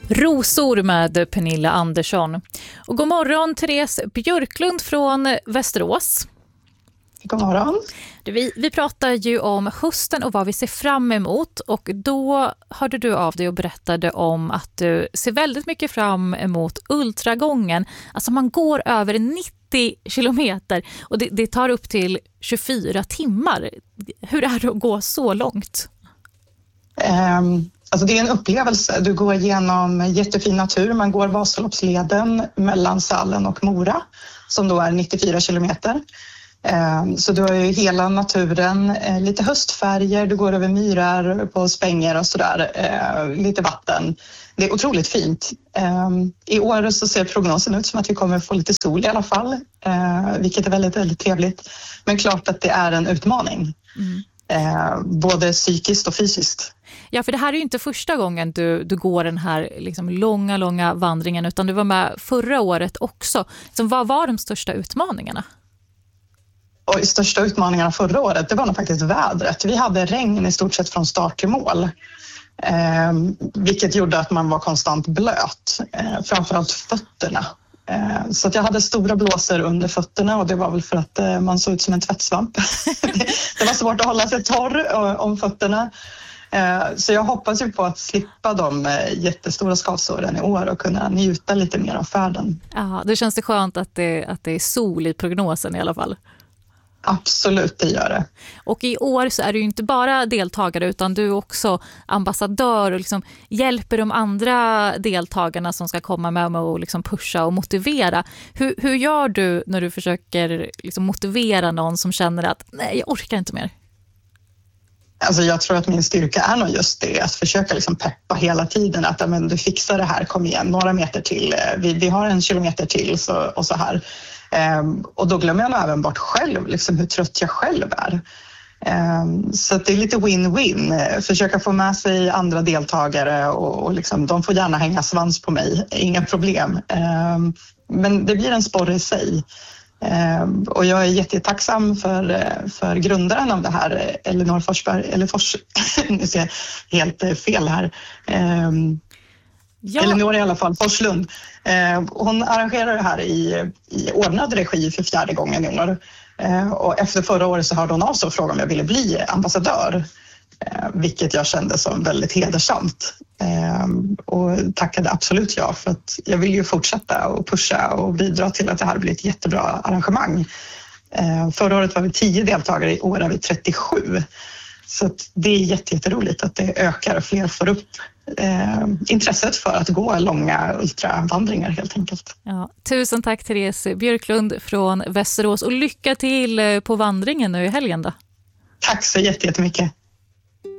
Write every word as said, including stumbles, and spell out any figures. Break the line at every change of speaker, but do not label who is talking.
Rosor med Pernilla Andersson. Och god morgon Therese Björklund från Västerås.
God morgon.
Vi, vi pratar ju om hösten och vad vi ser fram emot, och då hörde du av dig och berättade om att du ser väldigt mycket fram emot ultragången. Alltså man går över nittio kilometer och det, det tar upp till tjugofyra timmar. Hur är det att gå så långt?
Um, alltså det är en upplevelse. Du går igenom jättefin natur. Man går Vasaloppsleden mellan Sälen och Mora som då är nittiofyra kilometer. Så du har ju hela naturen, lite höstfärger, du går över myrar på spänger och sådär, lite vatten. Det är otroligt fint. I år så ser prognosen ut som att vi kommer få lite sol i alla fall, vilket är väldigt, väldigt trevligt. Men klart att det är en utmaning, mm. både psykiskt och fysiskt.
Ja, för det här är ju inte första gången du, du går den här liksom långa, långa vandringen, utan du var med förra året också. Så vad var de största utmaningarna?
Och i största utmaningarna förra året, det var nog faktiskt vädret. Vi hade regn i stort sett från start till mål. Eh, vilket gjorde att man var konstant blöt. Eh, framförallt fötterna. Eh, så att jag hade stora blåsor under fötterna, och det var väl för att eh, man såg ut som en tvättsvamp. det, det var svårt att hålla sig torr eh, om fötterna. Eh, så jag hoppas ju på att slippa de eh, jättestora skavsåren i år och kunna njuta lite mer av färden.
Ja, det känns det skönt att det, att det är sol i prognosen i alla fall.
Absolut, det gör det.
Och i år så är du ju inte bara deltagare, utan du är också ambassadör och liksom hjälper de andra deltagarna som ska komma med med och liksom pusha och motivera. Hur, hur gör du när du försöker liksom motivera någon som känner att nej, jag orkar inte mer?
Alltså jag tror att min styrka är nog just det, att försöka liksom peppa hela tiden, att men, du fixar det här, kom igen, några meter till, vi, vi har en kilometer till så, och så här. Um, och då glömmer jag nog även bort själv liksom hur trött jag själv är. Um, så att det är lite win-win. Försöka få med sig andra deltagare och, och liksom, de får gärna hänga svans på mig, inga problem. Um, men det blir en sporre i sig. Um, och jag är jättetacksam för, för grundaren av det här, Elinor Forsberg, eller Fors, nu ser jag helt fel här. Um, Ja. Elinor i alla fall, Forslund. Eh, hon arrangerar det här i, i ordnad regi för fjärde gången i år. Eh, och efter förra året så hörde hon av sig och frågade om jag ville bli ambassadör. Eh, vilket jag kände som väldigt hedersamt. Eh, och tackade absolut ja, för att jag vill ju fortsätta och pusha och bidra till att det här blir ett jättebra arrangemang. Eh, förra året var vi tio deltagare, i år är vi trettiosju. Så att det är jätteroligt att det ökar och fler får upp eh, intresset för att gå långa ultravandringar helt enkelt.
Ja, tusen tack Therese Björklund från Västerås, och lycka till på vandringen nu i helgen då.
Tack så jättemycket.